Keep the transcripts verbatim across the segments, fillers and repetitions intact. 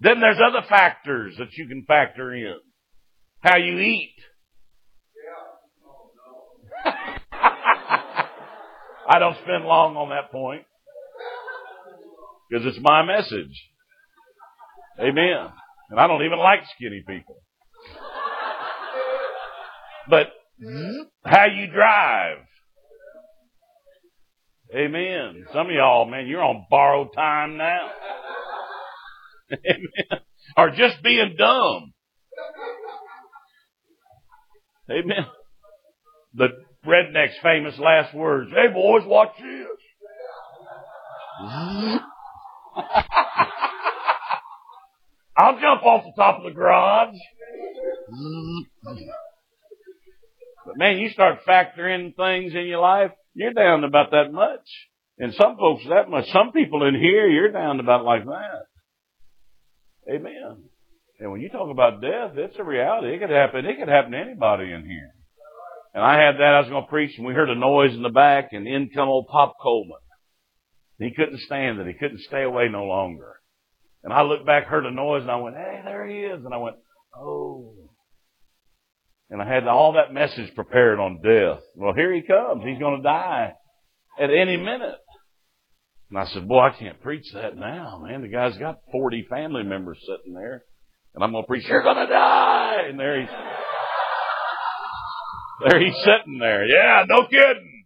Then there's other factors that you can factor in. How you eat. I don't spend long on that point because it's my message. Amen. And I don't even like skinny people. But how you drive. Amen. Some of y'all, man, you're on borrowed time now. Amen. Or just being dumb. Amen. The redneck's famous last words. Hey boys, watch this. I'll jump off the top of the garage. But man, you start factoring things in your life, you're down to about that much. And some folks that much. Some people in here, you're down to about like that. Amen. And when you talk about death, it's a reality. It could happen. It could happen to anybody in here. And I had that. I was going to preach, and we heard a noise in the back, and in come old Pop Coleman. He couldn't stand it. He couldn't stay away no longer. And I looked back, heard a noise, and I went, hey, there he is. And I went, oh. And I had all that message prepared on death. Well, here he comes. He's going to die at any minute. And I said, boy, I can't preach that now, man. The guy's got forty family members sitting there. And I'm going to preach, you're going to die. And there he's, there he's sitting there. Yeah, no kidding.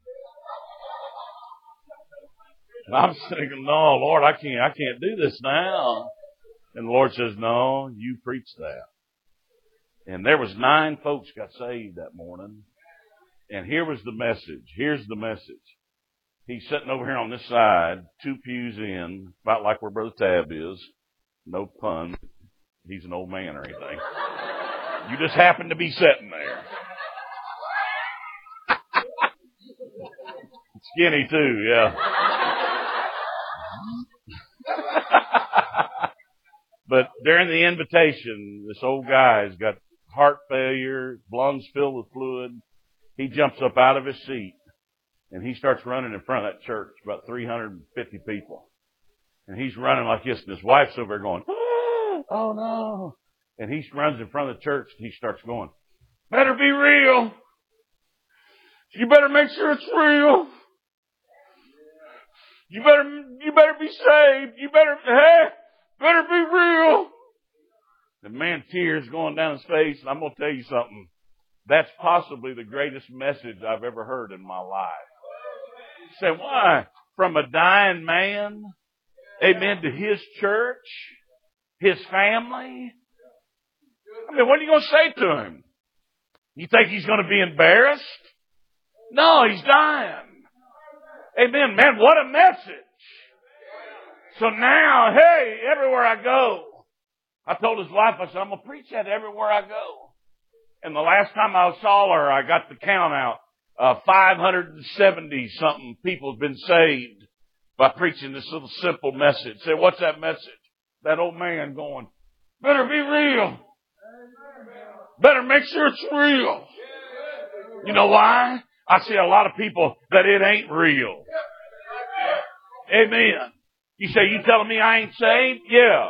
And I'm thinking, no, Lord, I can't, I can't do this now. And the Lord says, no, you preach that. And there was nine folks got saved that morning. And here was the message. Here's the message. He's sitting over here on this side, two pews in, about like where Brother Tab is. No pun. He's an old man or anything. You just happen to be sitting there. Skinny too, yeah. But during the invitation, this old guy's got heart failure, lungs filled with fluid. He jumps up out of his seat and he starts running in front of that church, about three hundred fifty people. And he's running like this, and his wife's over there going, ah, oh no. And he runs in front of the church and he starts going, better be real. You better make sure it's real. You better, you better be saved. You better, hey, better be real. The man, tears going down his face. And I'm going to tell you something. That's possibly the greatest message I've ever heard in my life. You say, why? From a dying man, amen, to his church, his family. I mean, what are you going to say to him? You think he's going to be embarrassed? No, he's dying. Amen. Man, what a message. So now, hey, everywhere I go, I told his wife, I said, I'm going to preach that everywhere I go. And the last time I saw her, I got the count out. Uh, five hundred seventy something people have been saved by preaching this little simple message. Say, what's that message? That old man going, better be real. Better make sure it's real. You know why? I see a lot of people that it ain't real. Amen. You say, you telling me I ain't saved? Yeah.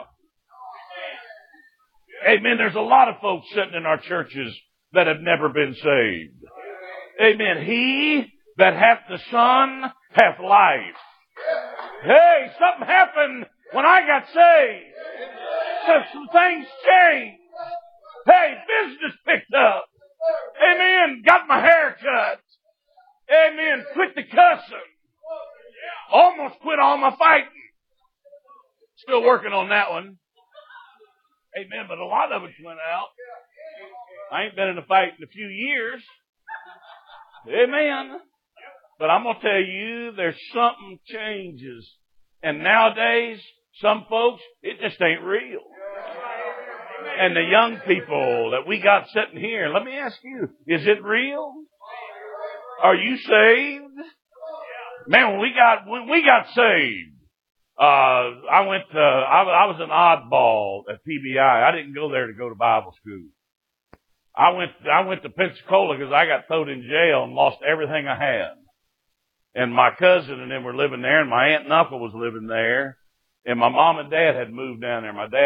Amen. There's a lot of folks sitting in our churches that have never been saved. Amen. He that hath the Son hath life. Hey, something happened when I got saved. So some things changed. Hey, business picked up. Amen. Got my hair cut. Amen. Quit the cussing. Almost quit all my fighting. Still working on that one. Amen. But a lot of it's went out. I ain't been in a fight in a few years. Amen. But I'm going to tell you, there's something changes. And nowadays, some folks, it just ain't real. And the young people that we got sitting here, let me ask you, is it real? Are you saved? Man, when we got, when we got saved, uh, I went to, I, I was an oddball at P B I. I didn't go there to go to Bible school. I went, I went to Pensacola because I got thrown in jail and lost everything I had. And my cousin and them were living there, and my aunt and uncle was living there, and my mom and dad had moved down there. My dad